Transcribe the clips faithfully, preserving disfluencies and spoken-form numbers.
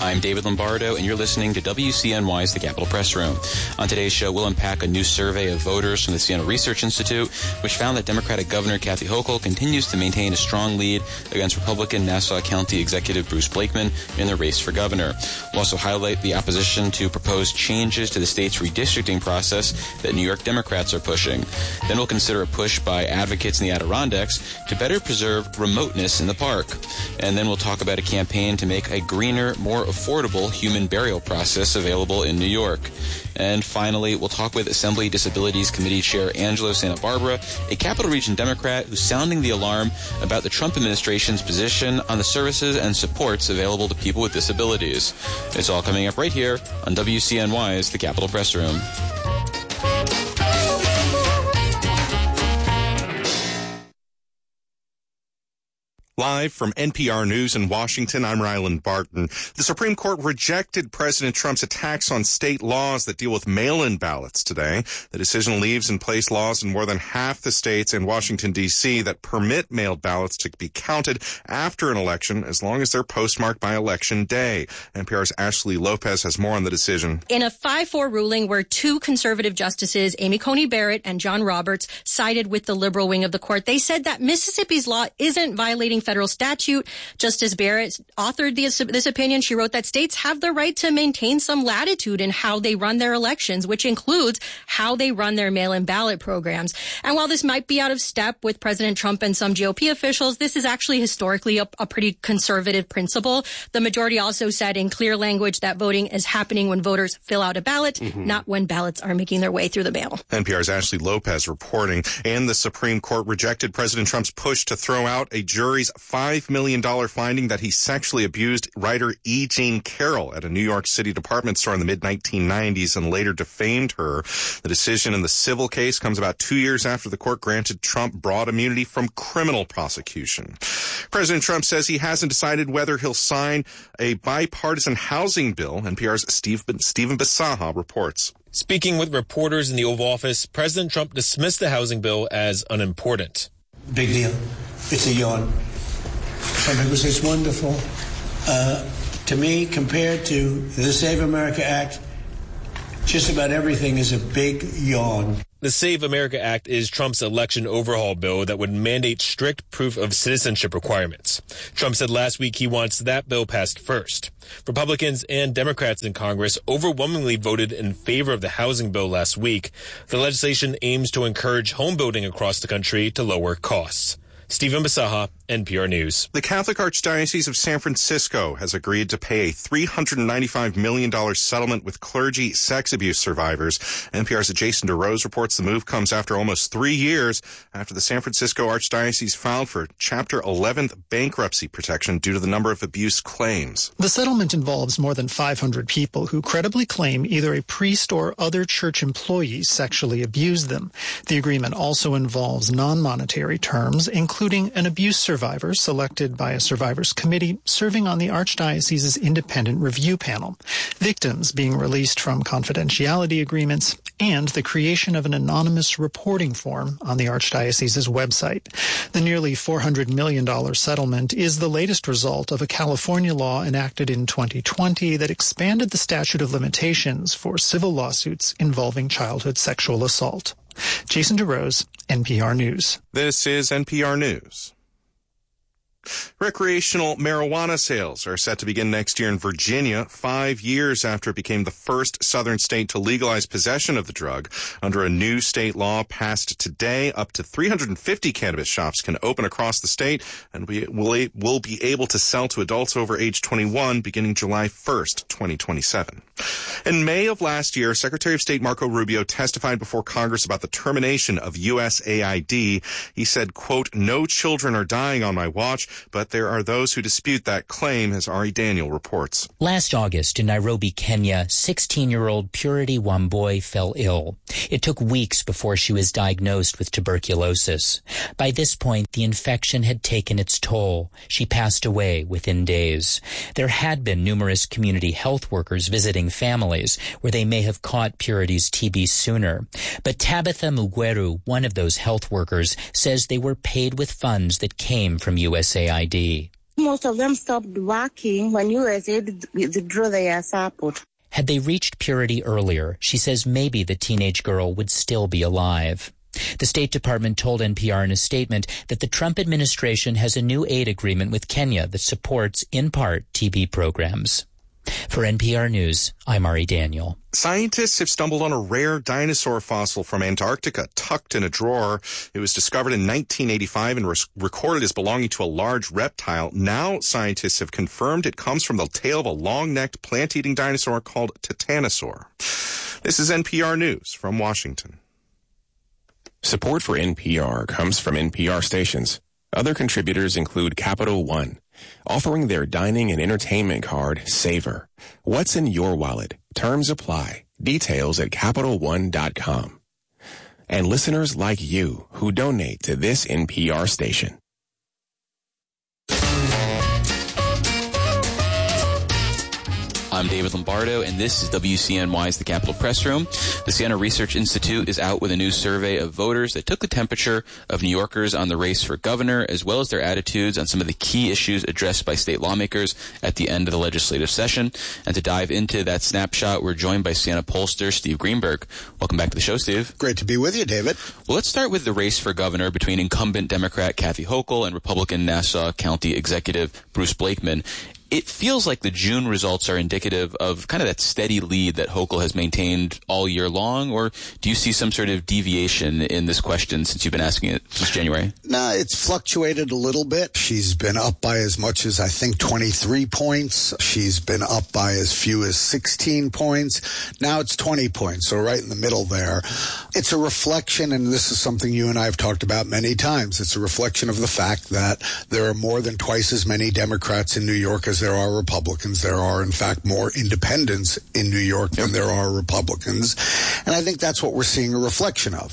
I'm David Lombardo, and you're listening to W C N Y's The Capitol Press Room. On today's show, we'll unpack a new survey of voters from the Siena Research Institute, which found that Democratic Governor Kathy Hochul continues to maintain a strong lead against Republican Nassau County Executive Bruce Blakeman in the race for governor. We'll also highlight the opposition to proposed changes to the state's redistricting process that New York Democrats are pushing. Then we'll consider a push by advocates in the Adirondacks to better preserve remoteness in the park. And then we'll talk about a campaign to make a greener, more affordable human burial process available in New York. And finally, we'll talk with Assembly Disabilities Committee Chair Angelo Santa Barbara, a Capital Region Democrat who's sounding the alarm about the Trump administration's position on the services and supports available to people with disabilities. It's all coming up right here on W C N Y's The Capitol Press Room. Live from N P R News in Washington, I'm Ryland Barton. The Supreme Court rejected President Trump's attacks on state laws that deal with mail-in ballots today. The decision leaves in place laws in more than half the states and Washington, D C that permit mailed ballots to be counted after an election as long as they're postmarked by Election Day. N P R's Ashley Lopez has more on the decision. In a five four ruling where two conservative justices, Amy Coney Barrett and John Roberts, sided with the liberal wing of the court, they said that Mississippi's law isn't violating federal statute. Justice Barrett authored this, this opinion. She wrote that states have the right to maintain some latitude in how they run their elections, which includes how they run their mail-in ballot programs. And while this might be out of step with President Trump and some G O P officials, this is actually historically a, a pretty conservative principle. The majority also said in clear language that voting is happening when voters fill out a ballot, mm-hmm. not when ballots are making their way through the mail. N P R's Ashley Lopez reporting. And the Supreme Court rejected President Trump's push to throw out a jury's five million dollars finding that he sexually abused writer E. Jean Carroll at a New York City department store in the mid nineteen nineties and later defamed her. The decision in the civil case comes about two years after the court granted Trump broad immunity from criminal prosecution. President Trump says he hasn't decided whether he'll sign a bipartisan housing bill. N P R's Steve, Stephen Bisaha reports. Speaking with reporters in the Oval Office, President Trump dismissed the housing bill as unimportant. Big deal. It's a yawn. Some people say it's wonderful. Uh, to me, compared to the Save America Act, just about everything is a big yawn. The Save America Act is Trump's election overhaul bill that would mandate strict proof of citizenship requirements. Trump said last week he wants that bill passed first. Republicans and Democrats in Congress overwhelmingly voted in favor of the housing bill last week. The legislation aims to encourage home building across the country to lower costs. Stephen Bisaha, N P R News. The Catholic Archdiocese of San Francisco has agreed to pay a three hundred ninety-five million dollars settlement with clergy sex abuse survivors. N P R's Jason DeRose reports the move comes after almost three years after the San Francisco Archdiocese filed for Chapter eleventh bankruptcy protection due to the number of abuse claims. The settlement involves more than five hundred people who credibly claim either a priest or other church employees sexually abused them. The agreement also involves non-monetary terms, including including an abuse survivor selected by a survivors committee serving on the Archdiocese's independent review panel, victims being released from confidentiality agreements, and the creation of an anonymous reporting form on the Archdiocese's website. The nearly four hundred million dollars settlement is the latest result of a California law enacted in twenty twenty that expanded the statute of limitations for civil lawsuits involving childhood sexual assault. Jason DeRose, N P R News. This is N P R News. Recreational marijuana sales are set to begin next year in Virginia, five years after it became the first southern state to legalize possession of the drug. Under a new state law passed today, up to three hundred fifty cannabis shops can open across the state and we will, will be able to sell to adults over age twenty-one beginning July first, twenty twenty-seven. In May of last year, Secretary of State Marco Rubio testified before Congress about the termination of U S A I D. He said, quote, "No children are dying on my watch, but there are those who dispute that claim," as Ari Daniel reports. Last August in Nairobi, Kenya, sixteen-year-old Purity Wambui fell ill. It took weeks before she was diagnosed with tuberculosis. By this point, the infection had taken its toll. She passed away within days. There had been numerous community health workers visiting families where they may have caught Purity's T B sooner. But Tabitha Mugweru, one of those health workers, says they were paid with funds that came from U S A I D. Most of them stopped working when U S A withdrew their support. Had they reached purity earlier, she says maybe the teenage girl would still be alive. The State Department told N P R in a statement that the Trump administration has a new aid agreement with Kenya that supports, in part, T B programs. For N P R News, I'm Ari Daniel. Scientists have stumbled on a rare dinosaur fossil from Antarctica tucked in a drawer. It was discovered in nineteen eighty-five and was recorded as belonging to a large reptile. Now scientists have confirmed it comes from the tail of a long-necked plant-eating dinosaur called Titanosaur. This is N P R News from Washington. Support for N P R comes from N P R stations. Other contributors include Capital One, offering their dining and entertainment card, Savor. What's in your wallet? Terms apply. Details at Capital One dot com. And listeners like you who donate to this N P R station. I'm David Lombardo, and this is W C N Y's The Capitol Press Room. The Siena Research Institute is out with a new survey of voters that took the temperature of New Yorkers on the race for governor, as well as their attitudes on some of the key issues addressed by state lawmakers at the end of the legislative session. And to dive into that snapshot, we're joined by Siena pollster Steve Greenberg. Welcome back to the show, Steve. Great to be with you, David. Well, let's start with the race for governor between incumbent Democrat Kathy Hochul and Republican Nassau County Executive Bruce Blakeman. It feels like the June results are indicative of kind of that steady lead that Hochul has maintained all year long, or do you see some sort of deviation in this question since you've been asking it since January? No, it's fluctuated a little bit. She's been up by as much as, I think, twenty-three points. She's been up by as few as sixteen points. Now it's twenty points, so right in the middle there. It's a reflection, and this is something you and I have talked about many times. It's a reflection of the fact that there are more than twice as many Democrats in New York as there are Republicans. There are, in fact, more independents in New York than there are Republicans. And I think that's what we're seeing a reflection of.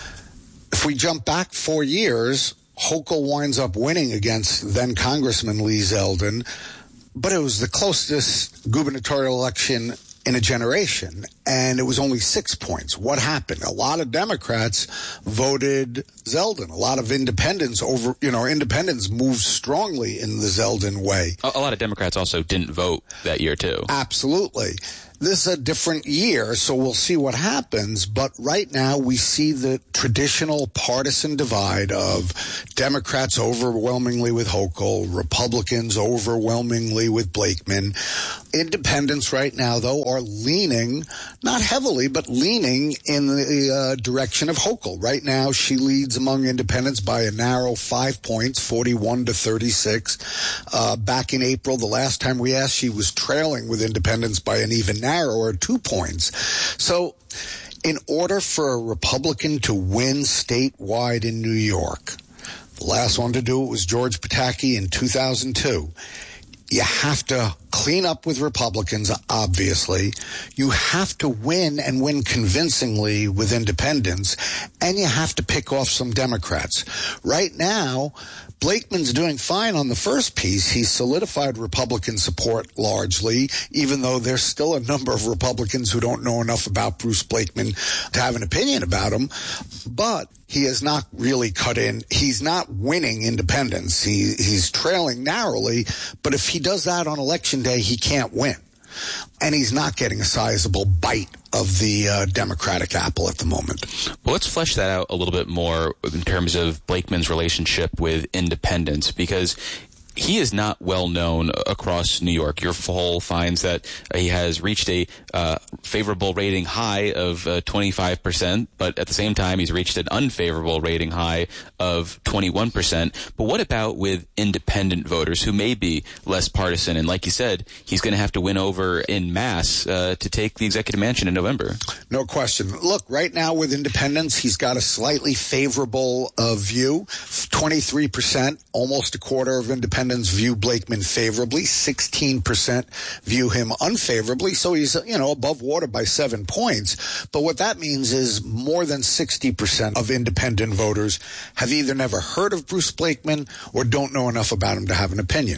If we jump back four years, Hochul winds up winning against then Congressman Lee Zeldin, but it was the closest gubernatorial election in a generation, and it was only six points. What happened? A lot of Democrats voted Zeldin. A lot of independents over, you know, independents moved strongly in the Zeldin way. A, a lot of Democrats also didn't vote that year, too. Absolutely. This is a different year, so we'll see what happens. But right now, we see the traditional partisan divide of Democrats overwhelmingly with Hochul, Republicans overwhelmingly with Blakeman. Independents right now, though, are leaning, not heavily, but leaning in the uh, direction of Hochul. Right now, she leads among independents by a narrow five points, forty-one to thirty-six. Uh, back in April, the last time we asked, she was trailing with independents by an even narrower two points. So in order for a Republican to win statewide in New York, the last one to do it was George Pataki in two thousand two. You have to clean up with Republicans, obviously. You have to win and win convincingly with independents, and you have to pick off some Democrats. Right now, Blakeman's doing fine on the first piece. He's solidified Republican support largely, even though there's still a number of Republicans who don't know enough about Bruce Blakeman to have an opinion about him. But he has not really cut in. He's not winning independents. He, he's trailing narrowly. But if he does that on election day, he can't win. And he's not getting a sizable bite of the uh, Democratic apple at the moment. Well, let's flesh that out a little bit more in terms of Blakeman's relationship with independents, because he is not well known across New York. Your poll finds that he has reached a uh, favorable rating high of uh, twenty-five percent, but at the same time, he's reached an unfavorable rating high of twenty-one percent. But what about with independent voters who may be less partisan? And like you said, he's going to have to win over in mass uh, to take the executive mansion in November. No question. Look, right now with independents, he's got a slightly favorable uh, view. twenty-three percent, almost a quarter of independents view Blakeman favorably. sixteen percent view him unfavorably. So he's, you know, above water by seven points. But what that means is more than sixty percent of independent voters have either never heard of Bruce Blakeman or don't know enough about him to have an opinion.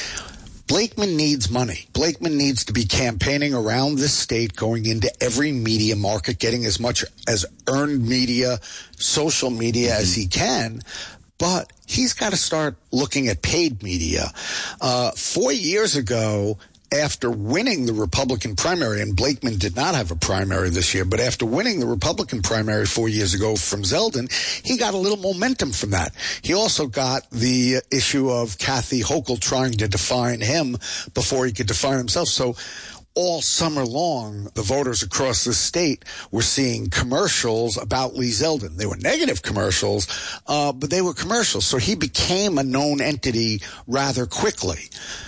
Blakeman needs money. Blakeman needs to be campaigning around this state, going into every media market, getting as much as earned media, social media as he can. but he's got to start looking at paid media. Uh, four years ago, after winning the Republican primary, and Blakeman did not have a primary this year, but after winning the Republican primary four years ago from Zeldin, he got a little momentum from that. He also got the issue of Kathy Hochul trying to define him before he could define himself. So all summer long, the voters across the state were seeing commercials about Lee Zeldin. They were negative commercials, uh, but they were commercials. So he became a known entity rather quickly.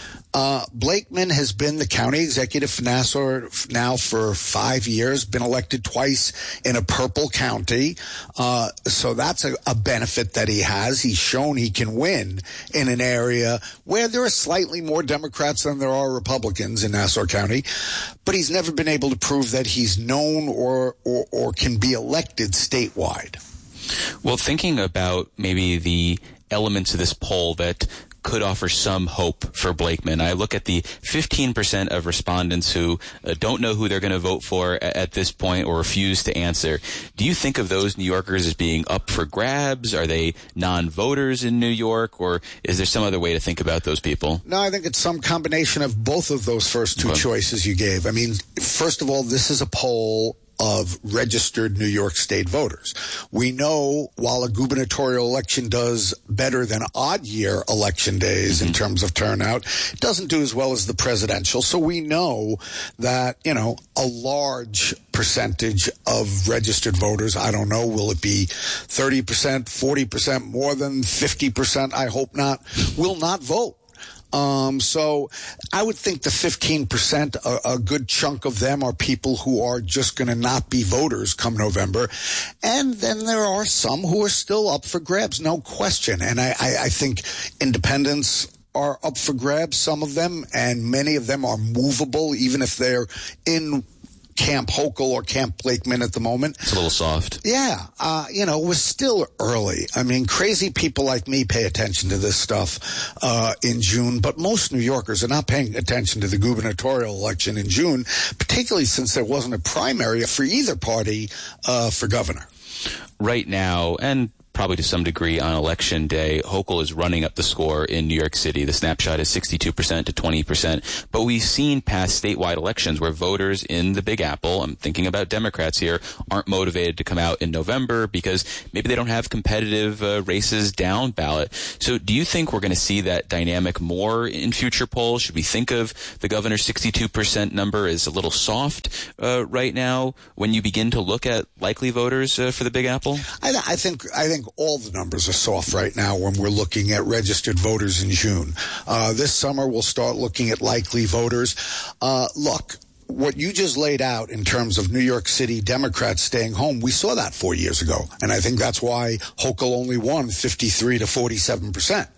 Uh, Blakeman has been the county executive for Nassau now for five years, been elected twice in a purple county. Uh, so that's a, a benefit that he has. He's shown he can win in an area where there are slightly more Democrats than there are Republicans in Nassau County. But he's never been able to prove that he's known or, or, or can be elected statewide. Well, thinking about maybe the elements of this poll that could offer some hope for Blakeman. I look at the fifteen percent of respondents who uh, don't know who they're going to vote for at, at this point or refuse to answer. Do you think of those New Yorkers as being up for grabs? Are they non-voters in New York, or is there some other way to think about those people? No, I think it's some combination of both of those first two okay. choices you gave. I mean, first of all, this is a poll of registered New York State voters. We know while a gubernatorial election does better than odd year election days mm-hmm. in terms of turnout, it doesn't do as well as the presidential. So we know that, you know, a large percentage of registered voters, I don't know, will it be thirty percent, forty percent, more than fifty percent? I hope not, will not vote. Um, so I would think the fifteen percent, a, a good chunk of them are people who are just going to not be voters come November. And then there are some who are still up for grabs, no question. And I, I, I think independents are up for grabs, some of them, and many of them are movable, even if they're in Camp Hochul or Camp Blakeman at the moment. It's a little soft. Yeah. Uh, you know, we're still early. I mean, crazy people like me pay attention to this stuff uh, in June, but most New Yorkers are not paying attention to the gubernatorial election in June, particularly since there wasn't a primary for either party uh, for governor. Right now, and probably to some degree on election day, Hochul is running up the score in New York City. The snapshot is sixty-two percent to twenty percent. But we've seen past statewide elections where voters in the Big Apple, I'm thinking about Democrats here, aren't motivated to come out in November because maybe they don't have competitive uh, races down ballot. So do you think we're going to see that dynamic more in future polls? Should we think of the governor's sixty-two percent number as a little soft uh, right now when you begin to look at likely voters uh, for the Big Apple? I, I think I think all the numbers are soft right now when we're looking at registered voters in June. Uh, this summer, we'll start looking at likely voters. Uh, look, what you just laid out in terms of New York City Democrats staying home, we saw that four years ago. And I think that's why Hochul only won fifty-three to forty-seven percent.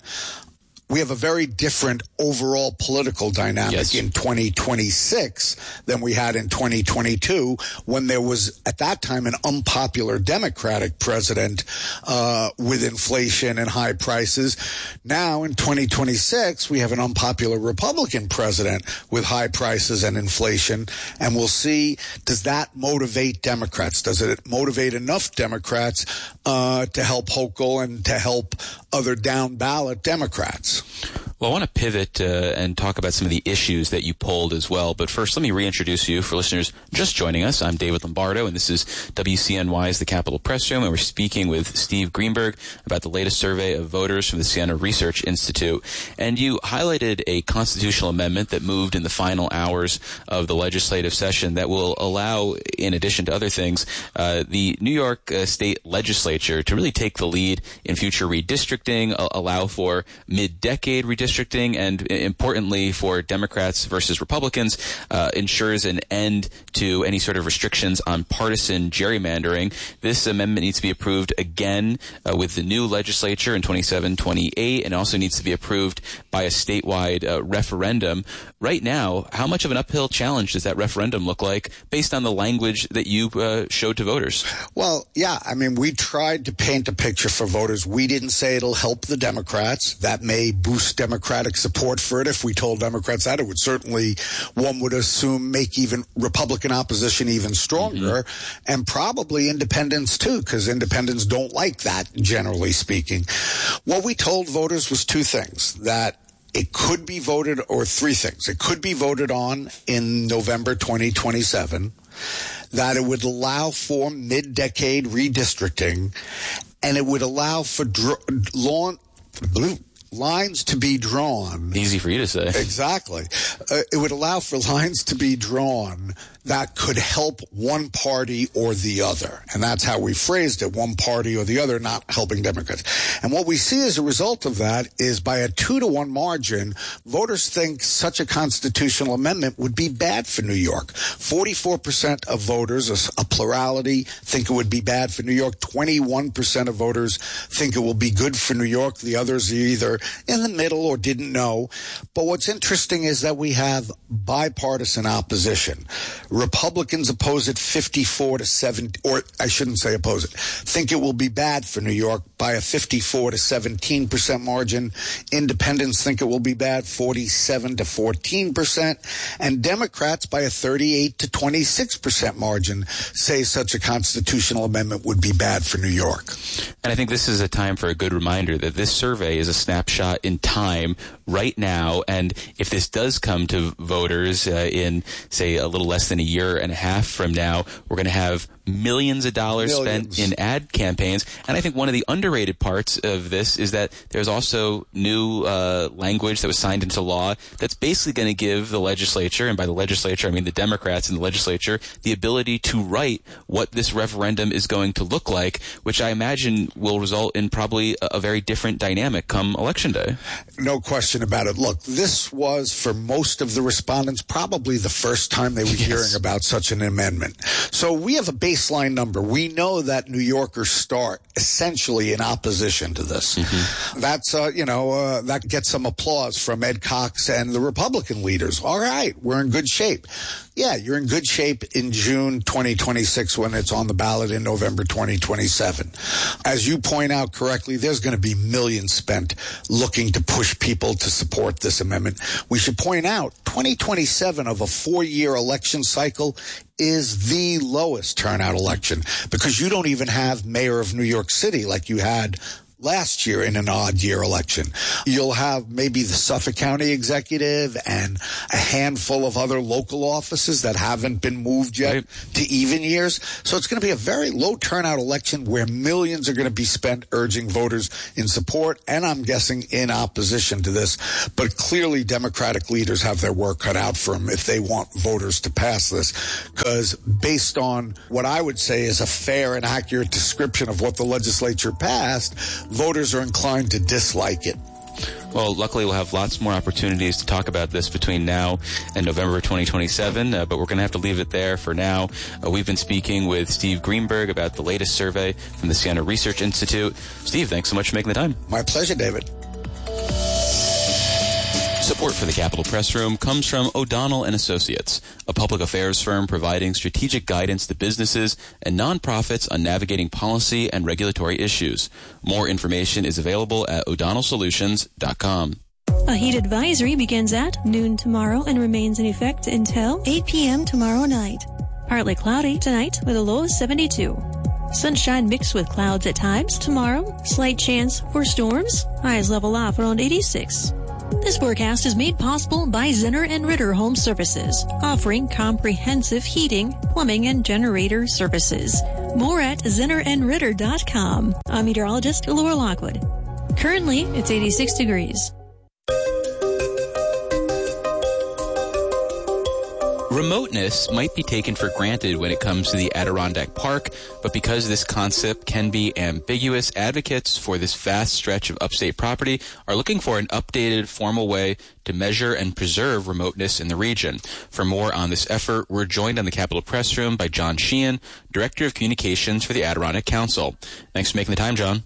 We have a very different overall political dynamic yes. in twenty twenty-six than we had in twenty twenty-two, when there was, at that time, an unpopular Democratic president uh, with inflation and high prices. Now, in twenty twenty-six, we have an unpopular Republican president with high prices and inflation. And we'll see, does that motivate Democrats? Does it motivate enough Democrats uh, to help Hochul and to help other down-ballot Democrats? Well, I want to pivot uh, and talk about some of the issues that you polled as well. But first, let me reintroduce you for listeners just joining us. I'm David Lombardo, and this is W C N Y's The Capitol Press Room, and we're speaking with Steve Greenberg about the latest survey of voters from the Siena Research Institute. And you highlighted a constitutional amendment that moved in the final hours of the legislative session that will allow, in addition to other things, uh, the New York uh, State Legislature to really take the lead in future redistricting, uh, allow for mid-decade redistricting, and importantly for Democrats versus Republicans, uh, ensures an end to any sort of restrictions on partisan gerrymandering. This amendment needs to be approved again uh, with the new legislature in twenty-seven twenty-eight, and also needs to be approved by a statewide uh, referendum. Right now, how much of an uphill challenge does that referendum look like based on the language that you uh, showed to voters? Well, yeah, I mean, we tried to paint a picture for voters. We didn't say it'll help the Democrats. That may boost Democrats Democratic support for it. If we told Democrats that, it would certainly, one would assume, make even Republican opposition even stronger, mm-hmm. and probably independents too, because independents don't like that, generally speaking. What we told voters was two things: that it could be voted, or three things. It could be voted on in November twenty twenty-seven, that it would allow for mid-decade redistricting, and it would allow for dr- lawn, lines to be drawn. Easy for you to say. Exactly. Uh, it would allow for lines to be drawn that could help one party or the other. And that's how we phrased it, one party or the other, not helping Democrats. And what we see as a result of that is, by a two to one margin, voters think such a constitutional amendment would be bad for New York. forty-four percent of voters, a plurality, think it would be bad for New York. twenty-one percent of voters think it will be good for New York. The others are either in the middle or didn't know. But what's interesting is that we have bipartisan opposition. Republicans oppose it fifty-four to seven, or I shouldn't say oppose it, think it will be bad for New York by a fifty-four to seventeen percent margin. Independents think it will be bad, forty-seven to fourteen percent. And Democrats, by a thirty-eight to twenty-six percent margin, say such a constitutional amendment would be bad for New York. And I think this is a time for a good reminder that this survey is a snapshot in time right now. And if this does come to voters uh, in, say, a little less than a year and a half from now, we're going to have millions of dollars Millions. spent in ad campaigns. And I think one of the underrated parts of this is that there's also new uh, language that was signed into law that's basically going to give the legislature, and by the legislature I mean the Democrats in the legislature, the ability to write what this referendum is going to look like, which I imagine will result in probably a, a very different dynamic come Election Day. No question about it. Look, this was, for most of the respondents, probably the first time they were Yes. hearing about such an amendment. So we have a baseline number. We know that New Yorkers start essentially in opposition to this. Mm-hmm. That's, uh, you know, uh, that gets some applause from Ed Cox and the Republican leaders. All right, we're in good shape. Yeah, you're in good shape in June twenty twenty-six when it's on the ballot in November twenty twenty-seven. As you point out correctly, there's going to be millions spent looking to push people to support this amendment. We should point out twenty twenty-seven of a four-year election cycle is the lowest turnout election, because you don't even have mayor of New York City like you had last year in an odd year election. You'll have maybe the Suffolk County executive and a handful of other local offices that haven't been moved yet right. to even years. So it's going to be a very low turnout election where millions are going to be spent urging voters in support, and I'm guessing in opposition to this. But clearly Democratic leaders have their work cut out for them if they want voters to pass this, because based on what I would say is a fair and accurate description of what the legislature passed, voters are inclined to dislike it. Well, luckily we'll have lots more opportunities to talk about this between now and November twenty twenty-seven, uh, but we're going to have to leave it there for now. Uh, we've been speaking with Steve Greenberg about the latest survey from the Siena Research Institute. Steve, thanks so much for making the time. My pleasure, David. Support for the Capitol Press Room comes from O'Donnell and Associates, a public affairs firm providing strategic guidance to businesses and nonprofits on navigating policy and regulatory issues. More information is available at o'donnell solutions dot com. A heat advisory begins at noon tomorrow and remains in effect until eight p.m. tomorrow night. Partly cloudy tonight with a low of seventy-two. Sunshine mixed with clouds at times tomorrow. Slight chance for storms. Highs level off around eighty-six. This forecast is made possible by Zinner and Ritter Home Services, offering comprehensive heating, plumbing, and generator services. More at zinner and ritter dot com. I'm meteorologist Laura Lockwood. Currently, it's eighty-six degrees. Remoteness might be taken for granted when it comes to the Adirondack Park, but because this concept can be ambiguous, advocates for this vast stretch of upstate property are looking for an updated, formal way to measure and preserve remoteness in the region. For more on this effort, we're joined on the Capitol Press Room by John Sheehan, Director of Communications for the Adirondack Council. Thanks for making the time, John.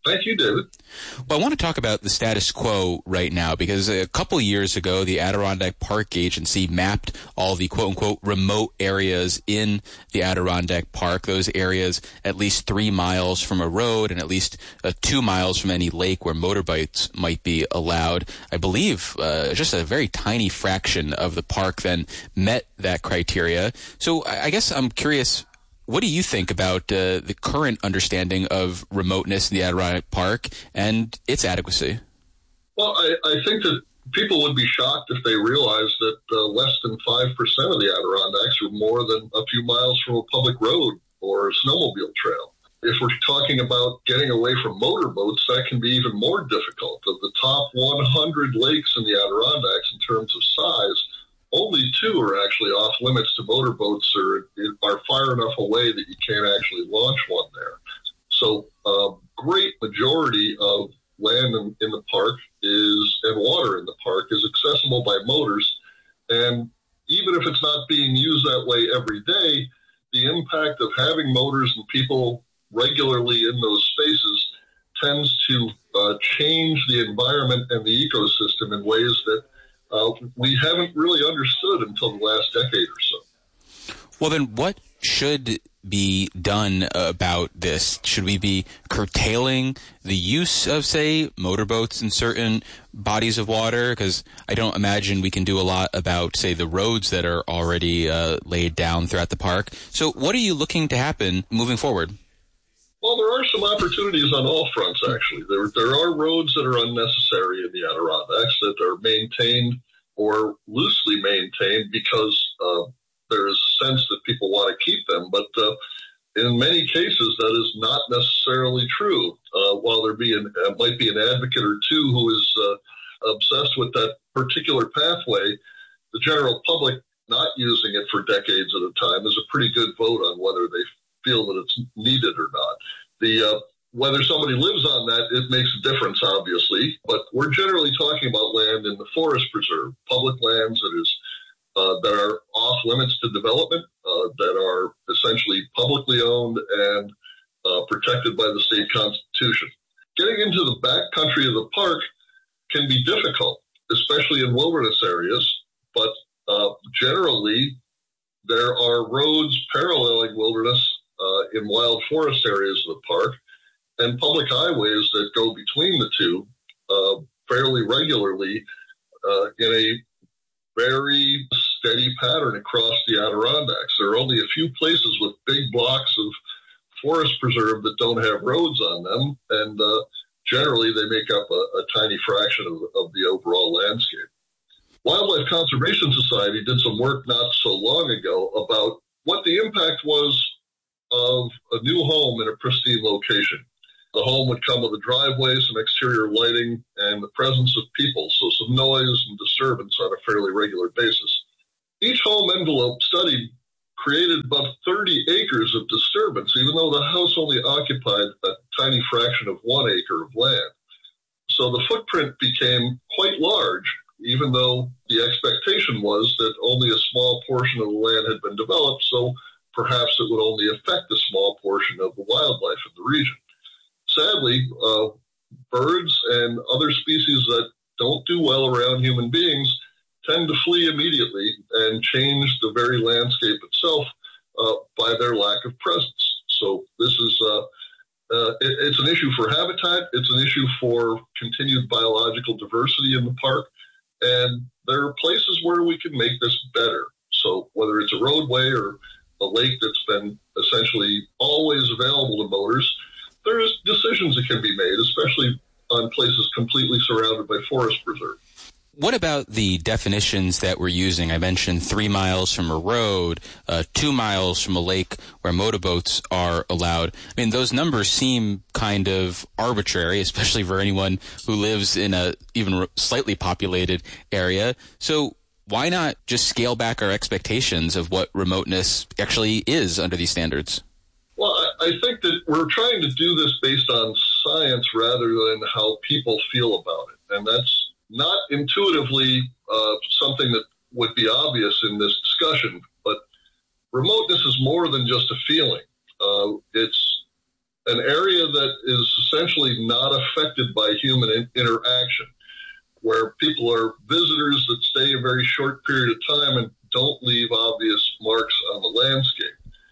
Thank you, David. Well, I want to talk about the status quo right now because a couple years ago, the Adirondack Park Agency mapped all the quote-unquote remote areas in the Adirondack Park, those areas at least three miles from a road and at least uh, two miles from any lake where motorbikes might be allowed. I believe uh, just a very tiny fraction of the park then met that criteria. So I guess I'm curious, what do you think about uh, the current understanding of remoteness in the Adirondack Park and its adequacy? Well, I, I think that people would be shocked if they realized that uh, less than five percent of the Adirondacks are more than a few miles from a public road or a snowmobile trail. If we're talking about getting away from motorboats, that can be even more difficult. Of the top one hundred lakes in the Adirondacks in terms of size, only two are actually off limits to motorboats or are far enough away that you can't actually launch one there. So a um, great majority of land in, in the park is, and water in the park is accessible by motors. And even if it's not being used that way every day, the impact of having motors and people regularly in those spaces tends to uh, change the environment and the ecosystem in ways that Uh, we haven't really understood until the last decade or so. Well, then what should be done about this? Should we be curtailing the use of, say, motorboats in certain bodies of water? Because I don't imagine we can do a lot about, say, the roads that are already uh, laid down throughout the park. So what are you looking to happen moving forward? Well, there are some opportunities on all fronts, actually. There, there are roads that are unnecessary in the Adirondacks that are maintained or loosely maintained because uh, there is a sense that people want to keep them. But uh, in many cases, that is not necessarily true. Uh, while there be an, uh, might be an advocate or two who is uh, obsessed with that particular pathway, the general public not using it for decades at a time is a pretty good vote on whether they feel that it's needed or not. The uh, whether somebody lives on that, it makes a difference, obviously, but we're generally talking about land in the forest preserve, public lands that is uh, that are off limits to development, uh, that are essentially publicly owned and uh, protected by the state constitution. Getting into the back country of the park can be difficult, especially in wilderness areas, but uh, generally there are roads paralleling wilderness Uh, in wild forest areas of the park, and public highways that go between the two uh, fairly regularly uh, in a very steady pattern across the Adirondacks. There are only a few places with big blocks of forest preserve that don't have roads on them, and uh, generally they make up a, a tiny fraction of, of the overall landscape. Wildlife Conservation Society did some work not so long ago about what the impact was of a new home in a pristine location. The home would come with a driveway, some exterior lighting, and the presence of people, so some noise and disturbance on a fairly regular basis. Each home envelope studied created about thirty acres of disturbance, even though the house only occupied a tiny fraction of one acre of land. So the footprint became quite large, even though the expectation was that only a small portion of the land had been developed, so perhaps it would only affect a small portion of the wildlife in the region. Sadly, uh, birds and other species that don't do well around human beings tend to flee immediately and change the very landscape itself uh, by their lack of presence. So this is uh, uh, it, it's an issue for habitat. It's an issue for continued biological diversity in the park. And there are places where we can make this better. So whether it's a roadway or a lake that's been essentially always available to motors, there is decisions that can be made, especially on places completely surrounded by forest preserve. What about the definitions that we're using? I mentioned three miles from a road, uh, two miles from a lake where motorboats are allowed. I mean, those numbers seem kind of arbitrary, especially for anyone who lives in a even slightly populated area. So why not just scale back our expectations of what remoteness actually is under these standards? Well, I think that we're trying to do this based on science rather than how people feel about it. And that's not intuitively uh, something that would be obvious in this discussion, but remoteness is more than just a feeling. Uh, it's an area that is essentially not affected by human in- interaction, where people are visitors that stay a very short period of time and don't leave obvious marks on the landscape.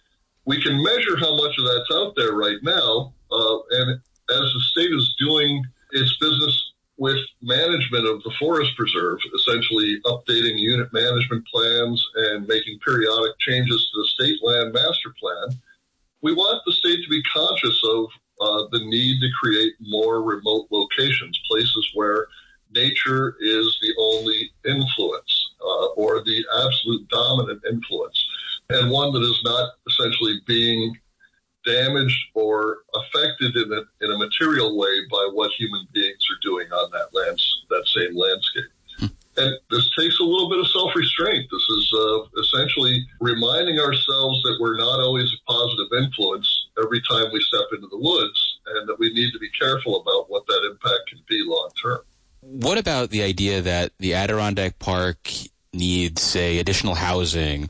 We can measure how much of that's out there right now, uh, and as the state is doing its business with management of the forest preserve, essentially updating unit management plans and making periodic changes to the state land master plan, we want the state to be conscious of uh, the need to create more remote locations, places where nature is the only influence uh, or the absolute dominant influence, and one that is not essentially being damaged or affected in a, in a material way by what human beings are doing on that lands, that same landscape. Hmm. And this takes a little bit of self-restraint. This is uh, essentially reminding ourselves that we're not always a positive influence every time we step into the woods, and that we need to be careful about what that impact can be long term. What about the idea that the Adirondack Park needs, say, additional housing,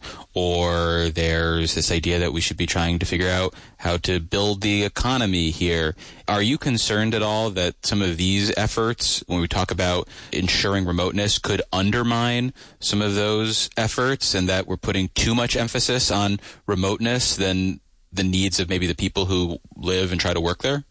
or there's this idea that we should be trying to figure out how to build the economy here? Are you concerned at all that some of these efforts, when we talk about ensuring remoteness, could undermine some of those efforts, and that we're putting too much emphasis on remoteness than the needs of maybe the people who live and try to work there?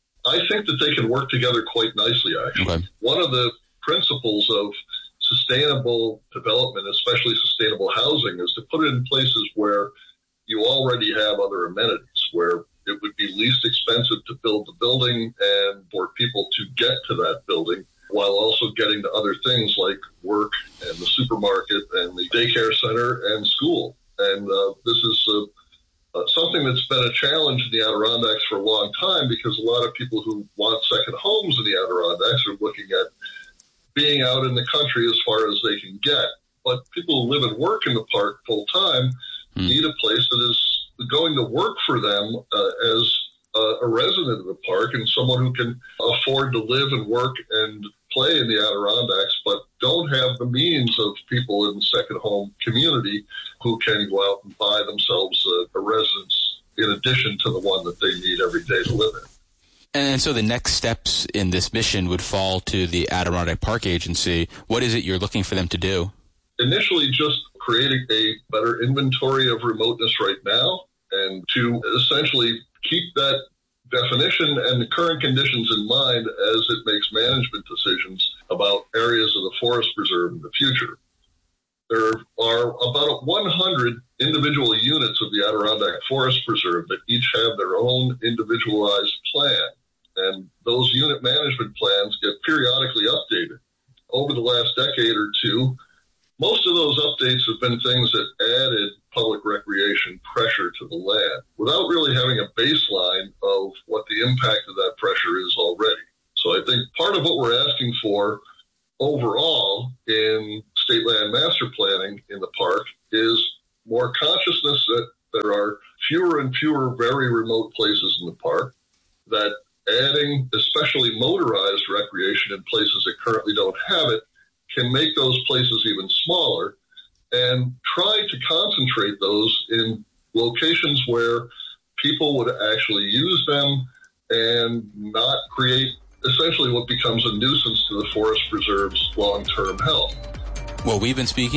I think that they can work together quite nicely, actually. Okay. One of the principles of sustainable development, especially sustainable housing, is to put it in places where you already have other amenities, where it would be least expensive to build the building and for people to get to that building, while also getting to other things like work and the supermarket and the daycare center and school. And uh, this is uh, uh, something that's been a challenge in the Adirondacks for a long time, because a lot of people who want second homes in the Adirondacks are looking at being out in the country as far as they can get. But people who live and work in the park full time mm. need a place that is going to work for them uh, as a, a resident of the park, and someone who can afford to live and work and play in the Adirondacks, but don't have the means of people in the second home community who can go out and buy themselves a, a residence in addition to the one that they need every day to live in. And so the next steps in this mission would fall to the Adirondack Park Agency. What is it you're looking for them to do? Initially, just creating a better inventory of remoteness right now, and to essentially keep that definition and the current conditions in mind as it makes management decisions about areas of the forest preserve in the future. There are about one hundred individual units of the Adirondack Forest Preserve that each have their own individualized plan, and those unit management plans get periodically updated. Over the last decade or two, most of those updates have been things that added public recreation pressure to the land without really having a baseline of what the impact of that pressure is already. So I think part of what we're asking for overall in state land master planning in the park is more consciousness that there are fewer and fewer very remote places in the park, that adding especially motorized recreation in places that currently don't have it can make those places even smaller, and try to concentrate those in locations where people would actually use them and not create essentially what becomes a nuisance to the forest preserve's long-term health. Well, we've been speaking